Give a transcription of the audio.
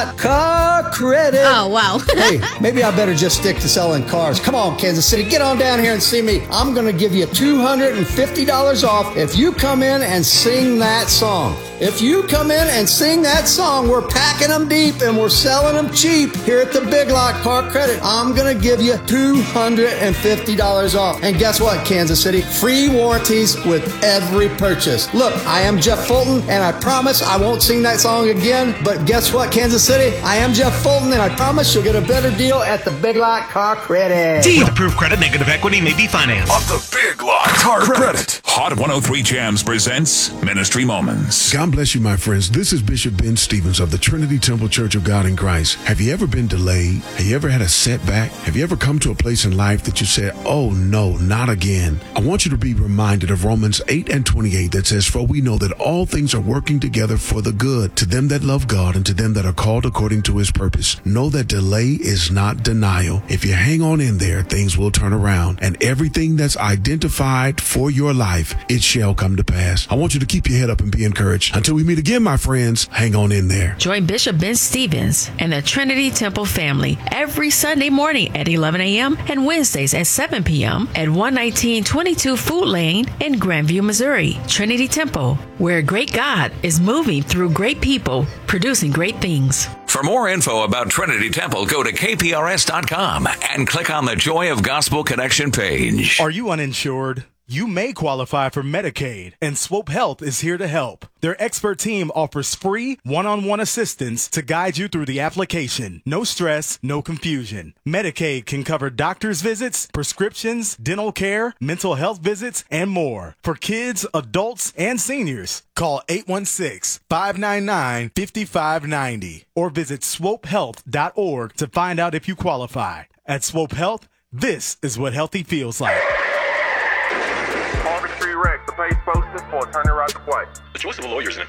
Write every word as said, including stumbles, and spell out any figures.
Car Credit. Oh, wow. Hey, maybe I better just stick to selling cars. Come on, Kansas City, get on down here and see me. I'm going to give you two hundred fifty dollars off if you come in and sing that song. If you come in and sing that song, we're packing them deep and we're selling them cheap here at the Big Lot Car Credit. I'm going to give you two hundred fifty dollars off. And guess what, Kansas City? Free warranties with every purchase. Look, I am Jeff Fulton, and I promise I won't sing that song again. But guess what, Kansas City? I am Jeff Fulton, and I promise you'll get a better deal at the Big Lot Car Credit. With approved credit, negative equity may be financed. On the Big Lot Car Credit. Hot one oh three Jams presents Ministry Moments. God bless you, my friends. This is Bishop Ben Stevens of the Trinity Temple Church of God in Christ. Have you ever been delayed? Have you ever had a setback? Have you ever come to a place in life that you said, oh no, not again? I want you to be reminded of Romans eight and twenty-eight that says, for we know that all things are working together for the good to them that love God and to them that are called according to his purpose. Know that delay is not denial. If you hang on in there, things will turn around, and everything that's identified for your life, it shall come to pass. I want you to keep your head up and be encouraged. Until we meet again, my friends, hang on in there. Join Bishop Ben Stevens and the Trinity Temple family every Sunday morning at eleven a.m. and Wednesdays at seven p.m. at one nineteen twenty-two Food Lane in Grandview, Missouri. Trinity Temple, where great God is moving through great people, producing great things. For more info about Trinity Temple, go to K P R S dot com and click on the Joy of Gospel Connection page. Are you uninsured? You may qualify for Medicaid, and Swope Health is here to help. Their expert team offers free one-on-one assistance to guide you through the application. No stress, no confusion. Medicaid can cover doctor's visits, prescriptions, dental care, mental health visits, and more. For kids, adults, and seniors, call eight one six, five nine nine, five five nine zero or visit swope health dot org to find out if you qualify. At Swope Health, this is what healthy feels like. The pace posted for a turning right to play. The choice of a lawyer is an